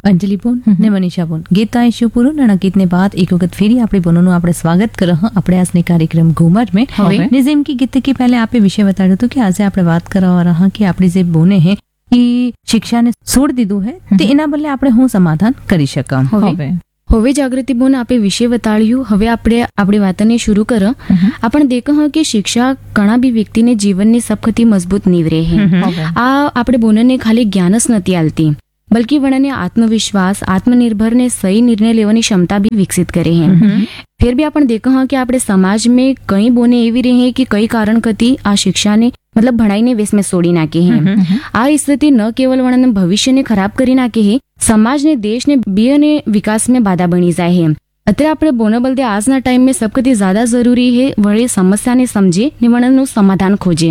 અંજલિ બોન ને મનીષા બોન ગીતા शिवपुर गीत ने बाद एक वक्त फिर अपने बोनों આપણે સ્વાગત कर अपने आज कार्यक्रम घूमर में निजिम की गीत की पहले आप विषय बता दो कि आज આપણે વાત કરવા रहा कि આપણી જે બોને હે એ શિક્ષાને છોડ દીધું હે તે એના બદલે આપણે હું સમાધાન કરી શકમ હવે જાગૃતિ બોન આપે વિષય બતાડ્યું હવે આપણે આપણી વાતને શરૂ કર આપણે દેખ કે શિક્ષા ઘણા બી વ્યક્તિને જીવનની સખતી મજબૂત નીવ રહે આ આપણે બોનને ખાલી જ્ઞાન જ નથી આલતી बल्कि वनने आत्मविश्वास आत्मनिर्भर ने सही निर्णय लेने क्षमता भी विकसित करे हैं। फिर भी अपन देखा हाँ कि आपणे समाज में कई बोने एवी रहे कि कई कारण कती आ शिक्षा ने मतलब भणाई ने वेश में सोड़ी नाखी है। आ स्थिति न केवल वनने भविष्य ने खराब करी नाखे है, समाज ने देश ने बे ने विकास में बाधा बनी जाए है। अत्रे आपणे बोनो बलदे आजना टाइम में सबकती ज्यादा जरूरी है वળી समस्या ने समझे ने वणનું સમાધાન खोजे।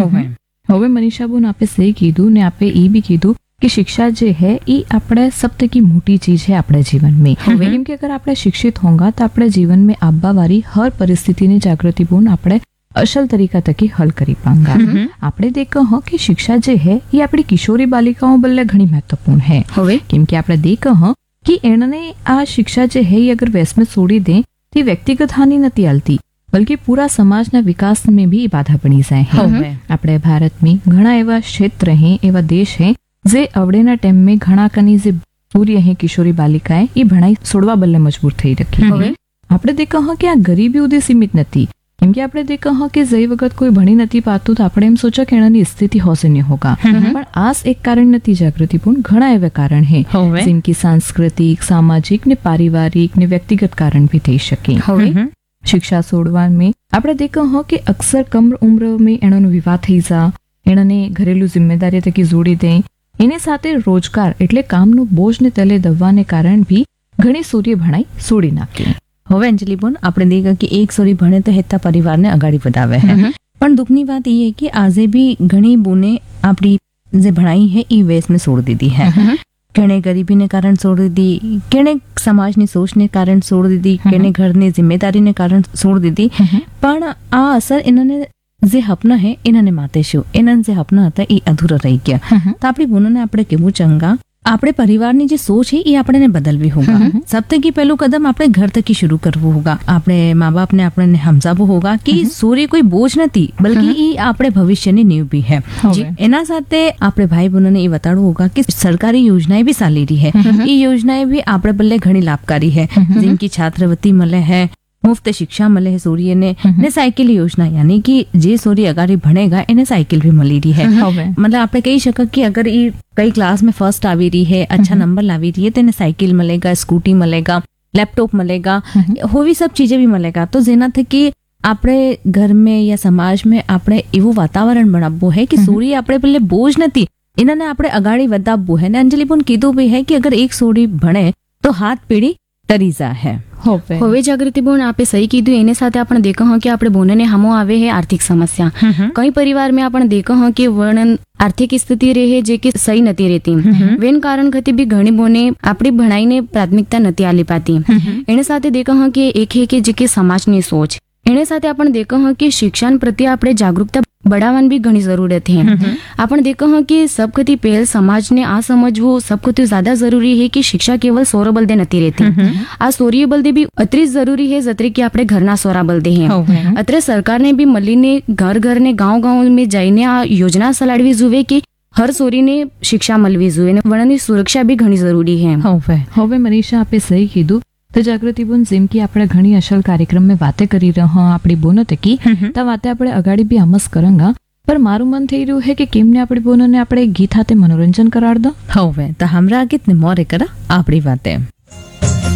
હવે મનીષા બોન આપે સહી કીધું ને આપે એ બી કીધું कि शिक्षा जो है ये अपने सबसे की मोटी चीज है अपने जीवन में। क्योंकि अगर आपने शिक्षित होगा तो अपने जीवन में आबा वाली हर परिस्थिति ने जागृति पूर्ण अपने असल तरीका तक हल करी पाएंगा। आपने देखा हो कि शिक्षा जो है ये अपनी किशोरी बालिकाओं बल्ले घनी महत्वपूर्ण है क्योंकि आपने देखा हो कि एने आ शिक्षा जो है ये अगर वेस में छोड़ी दे तो व्यक्तिगत हानि नहीं आलती बल्कि पूरा समाज ना विकास में भी बाधा बनी जाए। अपने भारत में घना एवं क्षेत्र है एवं देश है जे अवडेना टाइम में घना कनी जे पूरी है किशोरी बालिकाएं ये भणाई छोड़वा बल्ले मजबूर थई रखी। आपणे देखा हाँ कि आ गरीबी उदे सीमित नहीं क्योंकि आपणे देखा हाँ कि जई वक्त कोई भणी नहीं पातुं तो आपणे एम सोचा कि एनानी स्थिति होशन्य होगा पण आस एक कारण नहीं जागृतिपूर्ण घना एवा कारण है जिनकी सांस्कृतिक सामाजिक ने पारिवारिक ने व्यक्तिगत कारण भी थई शके। शिक्षा छोड़वा में आपणे देखा हाँ कि अक्सर कम उम्र में एनो विवाह थई जा एने घरेलू जिम्मेदारी तकी जोड़ी दे एने साथे रोजगार एटले कामनो बोझ ने तले दबवाने कारण भी घणी सूर्य भणाई सोड़ी नाखी। હવે અંજલિ બોન આપણે દેખા કે એક સોરી ભણે તો હેતા પરિવારને અગાડી વધાવે है પણ દુઃખની વાત એ કે આજે भी ઘણી બોને આપણી જે ભણાઈ है એ વેસ में छोड़ दी है। केने गरीबी ने कारण छोड़ दी, केने समाज ની सोच ने कारण छोड़ दी, केने घर ने जिम्मेदारी ने कारण छोड़ दी पण आ असर इन्होंने જે હપના હે એનાને માતે શું એના જે હપના હતા એ અધૂરા રહી ગયા તો આપણી બોનોને આપણે કેવું ચંગા આપણે પરિવારની જે સોચ है ये આપણે બદલવી होगा। सबसे की पहलू कदम આપણે घर तक ही शुरू करवू होगा। આપણે माँ बाप ने આપણે સમજાવવું होगा कि सूर्य कोई बोझ નથી बल्कि ये આપણે ભવિષ્યની નીવ भी है। એના સાથે આપણે ભાઈ બહેનોને એ બતાડવું होगा कि सरकारी योजनाएं भी चाली रही है, ये योजनाएं भी આપણે बल्ले घणी लाभकारी है जिनकी छात्रवृत्ति मिले है, मुफ्त शिक्षा मिले है सूर्य ने साइकिल योजना यानी कि जे सूर्य अगाड़ी भणेगा इन्हें साइकिल भी मिली रही है। मतलब आपने कही शक कि अगर ये कई क्लास में फर्स्ट आवी रही है, अच्छा नंबर लावी रही है तो इन्हें साइकिल मिलेगा, स्कूटी मिलेगा, लैपटॉप मिलेगा, वो भी सब चीजें भी मिलेगा। तो जेना थे कि આપણે घर में या समाज में આપણે એવું વાતાવરણ બનાવવું है कि सूर्य આપણે पहले बोझ નથી इन्होंने આપણે अगाड़ी વધાવવું है। अंजलि बोन कीधું भी है कि अगर एक सूर्य भणे तो हाथ पीढ़ी तरी जा है। હવે જાગૃતિ બોન આપે સહી કીધું એને સાથે આપણે દેખા હા કે આપણે બોનને હામો આવે है आर्थिक समस्या। कई परिवार में આપણે देखा હા कि वर्णन आर्थिक स्थिति रहे जे कि सही नहीं रहती वेन कारण खती भी घणी बोने अपनी भणाई ने प्राथमिकता नहीं आली पाती। एने साथे देखा हाँ कि एक है कि जे कि समाजनी सोच एने साथे आपण देखा हाँ कि शिक्षण प्रति આપણે जागरूकता बढ़ावानी भी घनी जरूरत है। आपण देखा हाँ कि सबकती पहल समाज ने आ समझवू सबकती ज्यादा जरूरी है कि शिक्षा केवल सोरा बलदे नहीं रहती, आ सोरीय बलदे भी अतरी जरूरी है जतरे कि આપણે ઘરના સોરા બલદે हैं। अतरे सरकार ने भी મળીને घर घर ने गाँव गाँव में जाइने आ योजना चलाड़वी जुए कि हर सोरी ने शिक्षा મળવી જોઈએ ને વણની સુરક્ષા भी घनी जरूरी है। હવે મનીષા આપે સહી કીધું तो जागृति बोन जेम की આપણે ઘણી અસલ કાર્યક્રમ में વાતે કરી રહ્યા આપણી બોનો તકી તા વાતે આપણે અગાડી બી આમસ કરંગા पर मारू मन થઈ રહ્યું है कि કેમને આપણી બોનોને આપણે ગીત હાથે મનોરંજન કરાડ દો। હવે તો हमरा ગીત ને મોરે કરા આપણી વાતે।